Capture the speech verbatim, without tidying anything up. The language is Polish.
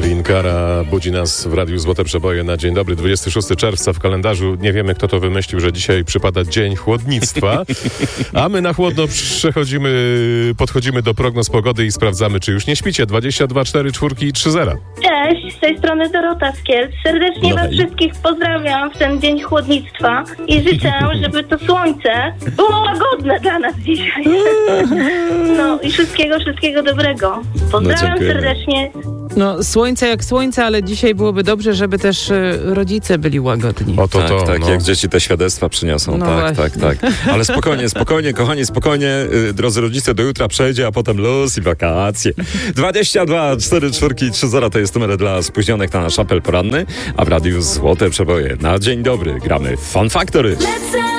Irene Cara budzi nas w Radiu Złote Przeboje na dzień dobry, dwudziestego szóstego czerwca w kalendarzu. Nie wiemy, kto to wymyślił, że dzisiaj przypada Dzień Chłodnictwa, a my na chłodno przechodzimy, podchodzimy do prognoz pogody i sprawdzamy, czy już nie śpicie. dwadzieścia dwa, cztery, cztery i trzy zera. Cześć, z tej strony Dorota z Kielc. Serdecznie No was hej. wszystkich pozdrawiam w ten Dzień Chłodnictwa i życzę, żeby to słońce było łagodne dla nas dzisiaj. No i wszystkiego, wszystkiego dobrego. Pozdrawiam dziękujemy. serdecznie. No, słońce jak słońce, ale dzisiaj byłoby dobrze, żeby też y, rodzice byli łagodni. O to, tak, to, tak, no. jak dzieci te świadectwa przyniosą. No tak, właśnie. tak, tak. Ale spokojnie, spokojnie, kochani, spokojnie, yy, drodzy rodzice, do jutra przejdzie, a potem luz i wakacje. dwadzieścia dwa, cztery, cztery i trzy zera to jest numer dla spóźnionych na nasz apel poranny, a w Radiu Złote Przeboje na dzień dobry gramy Fun Factory.